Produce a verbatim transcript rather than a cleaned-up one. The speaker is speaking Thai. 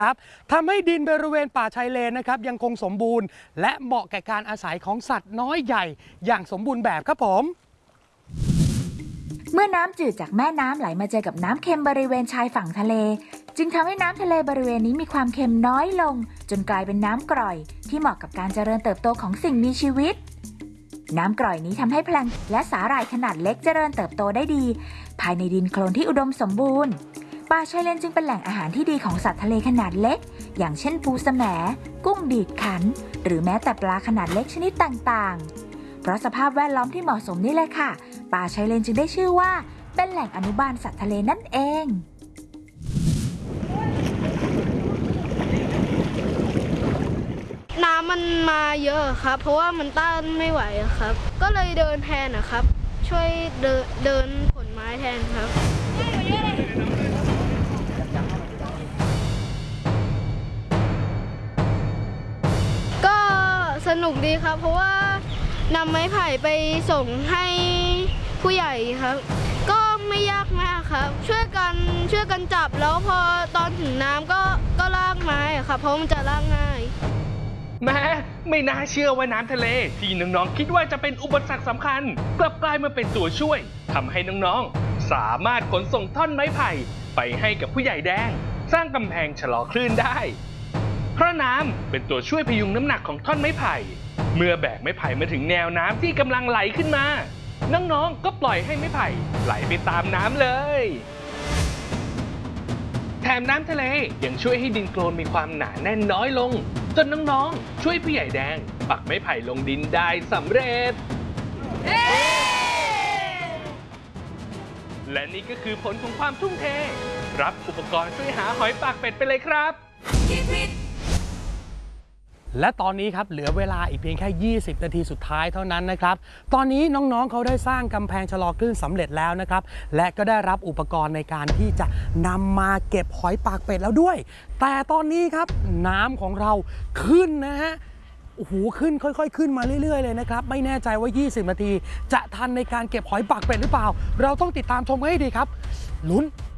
ครับทำให้ดินบริเวณป่าชายเลนนะครับยังคงสมบูรณ์และเหมาะแก่การอาศัยของสัตว์น้อยใหญ่อย่างสมบูรณ์แบบครับผมเมื่อน้ำจืดจากแม่น้ำไหลมาเจอกับน้ำเค็มบริเวณชายฝั่งทะเลจึงทำให้น้ำทะเลบริเวณนี้มีความเค็มน้อยลงจนกลายเป็นน้ำกร่อยที่เหมาะกับการเจริญเติบโตของสิ่งมีชีวิตน้ำกร่อยนี้ทำให้แพลงก์และสาหร่ายขนาดเล็กเจริญเติบโตได้ดีภายในดินโคลนที่อุดมสมบูรณ์ป่าชายเลนจึงเป็นแหล่งอาหารที่ดีของสัตว์ทะเลขนาดเล็กอย่างเช่นปูแสมกุ้งดีดขันหรือแม้แต่ปลาขนาดเล็กชนิดต่างๆเพราะสภาพแวดล้อมที่เหมาะสมนี่แหละค่ะป่าชายเลนจึงได้ชื่อว่าเป็นแหล่งอนุบาลสัตว์ทะเลนั่นเองน้ำมันมาเยอะครับเพราะว่ามันต้านไม่ไหวครับก็เลยเดินแทนนะครับช่วยเดินเดินขนไม้แทนครับก็สนุกดีครับเพราะว่านำไม้ไผ่ไปส่งให้ผู้ใหญ่ครับก็ไม่ยากมากครับช่วยกันช่วยกันจับแล้วพอตอนถึงน้ำก็ก็ลากไม้ครับเพราะมันจะลากง่ายแม้ไม่น่าเชื่อว่าน้ำทะเลที่น้องๆคิดว่าจะเป็นอุปสรรคสำคัญกลับกลายมาเป็นตัวช่วยทำให้น้องๆสามารถขนส่งท่อนไม้ไผ่ไปให้กับผู้ใหญ่แดงสร้างกำแพงชะลอคลื่นได้เพราะน้ำเป็นตัวช่วยพยุงน้ำหนักของท่อนไม้ไผ่เมื่อแบกไม้ไผ่มาถึงแนวน้ำที่กำลังไหลขึ้นมาน้องๆก็ปล่อยให้ไม้ไผ่ไหลไปตามน้ำเลยแถมน้ำทะเลยังช่วยให้ดินโคลนมีความหนาแน่นน้อยลงจนน้องๆช่วยผู้ใหญ่แดงปักไม้ไผ่ลงดินได้สำเร็จและนี่ก็คือผลของความทุ่มเทรับอุปกรณ์ช่วยหาหอยปากเป็ดไปเลยครับและตอนนี้ครับเหลือเวลาอีกเพียงแค่ยี่สิบนาทีสุดท้ายเท่านั้นนะครับตอนนี้น้องๆเขาได้สร้างกำแพงชะลอคลื่นสำเร็จแล้วนะครับและก็ได้รับอุปกรณ์ในการที่จะนำมาเก็บหอยปากเป็ดแล้วด้วยแต่ตอนนี้ครับน้ำของเราขึ้นนะฮะโอ้โหขึ้นค่อยๆขึ้นมาเรื่อยๆเลยนะครับไม่แน่ใจว่ายี่สิบนาทีจะทันในการเก็บหอยปากเป็ดหรือเปล่าเราต้องติดตามชมให้ดีครับลุ้น